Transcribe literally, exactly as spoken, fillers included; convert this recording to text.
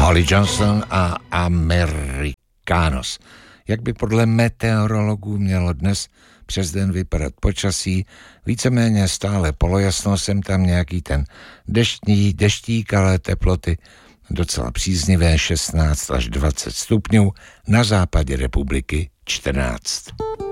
Holly Johnson a Americanos. Jak by podle meteorologů mělo dnes přes den vypadat počasí? Víceméně stále polojasno, sem tam nějaký ten deštní, deštík, ale teploty docela příznivé, šestnáct až dvacet stupňů, na západě republiky čtrnáct.